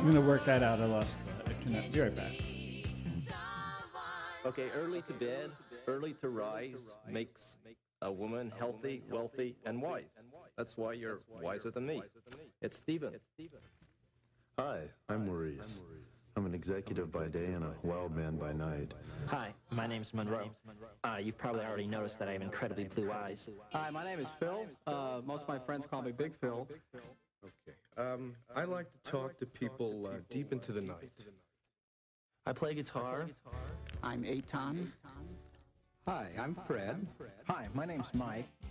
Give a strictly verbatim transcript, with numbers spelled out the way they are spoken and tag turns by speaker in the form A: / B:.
A: I'm going to work that out. I lost uh, internet. Be right back.
B: Okay, early to bed, early to rise makes a woman healthy, wealthy, and wise. That's why you're wiser than me. It's Stephen.
C: Hi, I'm Maurice. I'm an executive by day and a wild man by night.
D: Hi, my name's Monroe. Uh, you've probably already noticed that I have incredibly blue eyes.
E: Hi, my name is Phil. Uh, most of my friends call me Big Phil.
F: Okay. Um, I like to talk to people uh, deep into the night.
D: I play guitar.
G: I'm Eitan.
H: Hi, I'm Fred.
I: Hi, my name's Mike.